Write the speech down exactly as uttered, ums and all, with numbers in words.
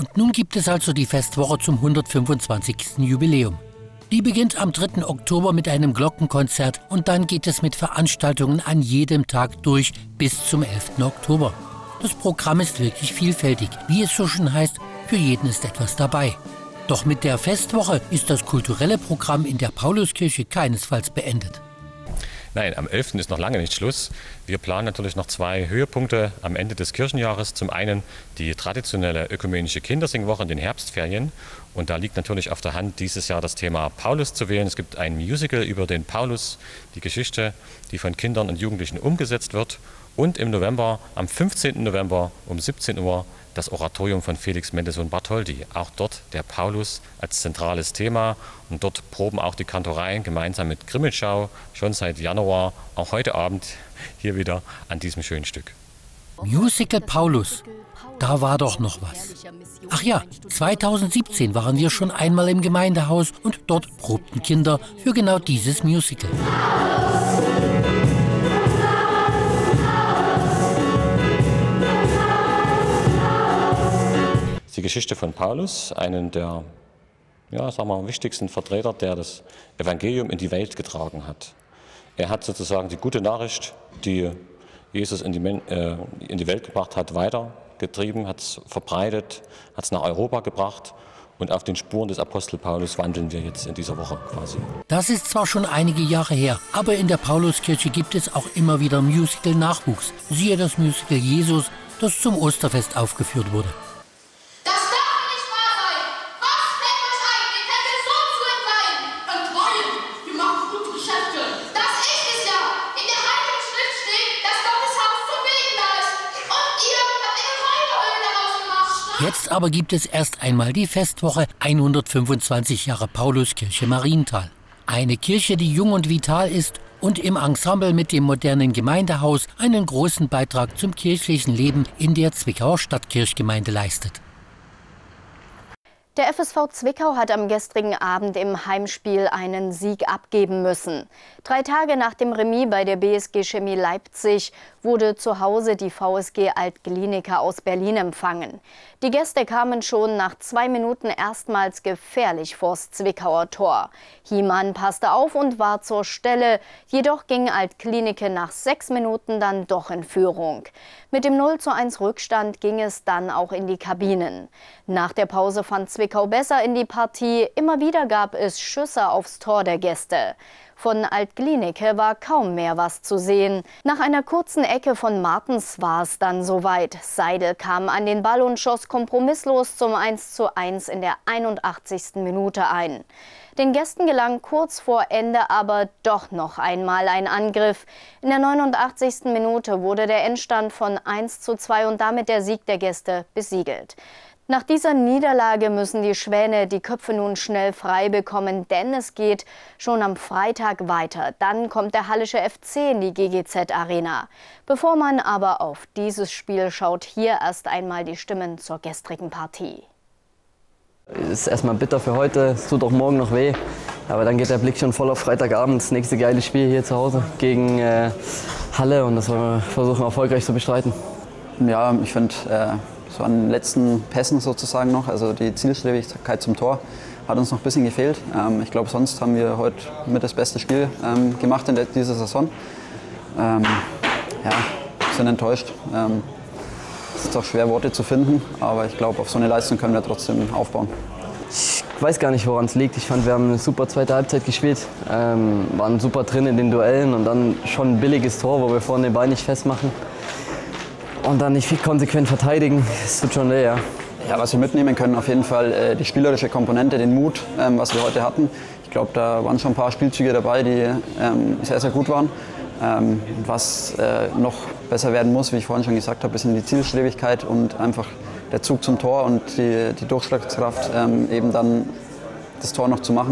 Und nun gibt es also die Festwoche zum hundertfünfundzwanzigsten Jubiläum. Die beginnt am dritten Oktober mit einem Glockenkonzert und dann geht es mit Veranstaltungen an jedem Tag durch bis zum elften Oktober. Das Programm ist wirklich vielfältig. Wie es so schon heißt, für jeden ist etwas dabei. Doch mit der Festwoche ist das kulturelle Programm in der Pauluskirche keinesfalls beendet. Nein, am elften ist noch lange nicht Schluss. Wir planen natürlich noch zwei Höhepunkte am Ende des Kirchenjahres. Zum einen die traditionelle ökumenische Kindersingwoche in den Herbstferien. Und da liegt natürlich auf der Hand, dieses Jahr das Thema Paulus zu wählen. Es gibt ein Musical über den Paulus, die Geschichte, die von Kindern und Jugendlichen umgesetzt wird. Und im November, am fünfzehnten November um siebzehn Uhr, das Oratorium von Felix Mendelssohn Bartholdy. Auch dort der Paulus als zentrales Thema. Und dort proben auch die Kantoreien gemeinsam mit Grimmitschau schon seit Januar, auch heute Abend hier wieder an diesem schönen Stück. Musical Paulus, da war doch noch was. Ach ja, zweitausendsiebzehn waren wir schon einmal im Gemeindehaus und dort probten Kinder für genau dieses Musical. Die Geschichte von Paulus, einen der ja, sagen wir, wichtigsten Vertreter, der das Evangelium in die Welt getragen hat. Er hat sozusagen die gute Nachricht, die Jesus in die, äh, in die Welt gebracht hat, weitergetrieben, hat es verbreitet, hat es nach Europa gebracht. Und auf den Spuren des Apostel Paulus wandeln wir jetzt in dieser Woche quasi. Das ist zwar schon einige Jahre her, aber in der Pauluskirche gibt es auch immer wieder Musical-Nachwuchs. Siehe das Musical Jesus, das zum Osterfest aufgeführt wurde. Jetzt aber gibt es erst einmal die Festwoche hundertfünfundzwanzig Jahre Pauluskirche Marienthal. Eine Kirche, die jung und vital ist und im Ensemble mit dem modernen Gemeindehaus einen großen Beitrag zum kirchlichen Leben in der Zwickauer Stadtkirchgemeinde leistet. Der F S V Zwickau hat am gestrigen Abend im Heimspiel einen Sieg abgeben müssen. Drei Tage nach dem Remis bei der B S G Chemie Leipzig wurde zu Hause die V S G Alt-Glienicke aus Berlin empfangen. Die Gäste kamen schon nach zwei Minuten erstmals gefährlich vors Zwickauer Tor. Hiemann passte auf und war zur Stelle, jedoch ging Alt-Glienicke nach sechs Minuten dann doch in Führung. Mit dem null zu eins Rückstand ging es dann auch in die Kabinen. Nach der Pause fand Zwickau besser in die Partie, immer wieder gab es Schüsse aufs Tor der Gäste. Von Alt-Glienicke war kaum mehr was zu sehen. Nach einer kurzen Ecke von Martens war es dann soweit. Seidel kam an den Ball und schoss kompromisslos zum eins zu eins in der einundachtzigsten Minute ein. Den Gästen gelang kurz vor Ende aber doch noch einmal ein Angriff. In der neunundachtzigsten Minute wurde der Endstand von eins zu zwei und damit der Sieg der Gäste besiegelt. Nach dieser Niederlage müssen die Schwäne die Köpfe nun schnell frei bekommen, denn es geht schon am Freitag weiter. Dann kommt der Hallische F C in die G G Z Arena. Bevor man aber auf dieses Spiel schaut, hier erst einmal die Stimmen zur gestrigen Partie. Es ist erstmal bitter für heute, es tut auch morgen noch weh. Aber dann geht der Blick schon voll auf Freitagabend, das nächste geile Spiel hier zu Hause gegen äh, Halle. Und das wollen wir versuchen erfolgreich zu bestreiten. Ja, ich finde... Äh So an den letzten Pässen sozusagen noch, also die Zielstrebigkeit zum Tor hat uns noch ein bisschen gefehlt. Ähm, ich glaube, sonst haben wir heute mit das beste Spiel ähm, gemacht in der, dieser Saison. Ähm, ja, sind enttäuscht. Ähm, es ist auch schwer, Worte zu finden, aber ich glaube, auf so eine Leistung können wir trotzdem aufbauen. Ich weiß gar nicht, woran es liegt. Ich fand, wir haben eine super zweite Halbzeit gespielt, ähm, waren super drin in den Duellen und dann schon ein billiges Tor, wo wir vorne den Ball nicht festmachen. Und dann nicht viel konsequent verteidigen, das tut schon weh, ja. Ja, was wir mitnehmen können, auf jeden Fall äh, die spielerische Komponente, den Mut, ähm, was wir heute hatten. Ich glaube, da waren schon ein paar Spielzüge dabei, die ähm, sehr, sehr gut waren. Ähm, was äh, noch besser werden muss, wie ich vorhin schon gesagt habe, ist die Zielstrebigkeit und einfach der Zug zum Tor und die, die Durchschlagskraft, ähm, eben dann das Tor noch zu machen.